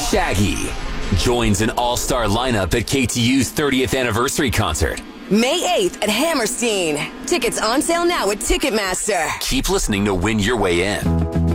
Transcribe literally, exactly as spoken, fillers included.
Shaggy joins an all-star lineup at K T U's thirtieth anniversary concert. May eighth at Hammerstein. Tickets on sale now at Ticketmaster. Keep listening to win your way in.